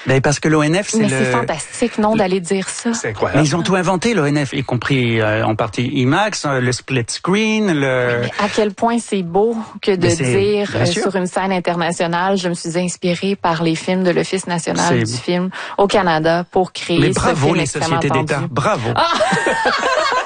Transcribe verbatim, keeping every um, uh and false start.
Ben parce que l'O N F, c'est Mais le... c'est fantastique, non, d'aller dire ça. C'est incroyable. Mais ils ont tout inventé, l'O N F, y compris euh, en partie IMAX, euh, le split screen, le... Mais à quel point c'est beau que de Mais c'est- dire bien euh, sûr. sur une scène internationale, je me suis inspirée par les films de l'Office national C'est- du film au Canada pour créer Mais ce bravo film les extrêmement sociétés d'État, attendu. bravo. Ah!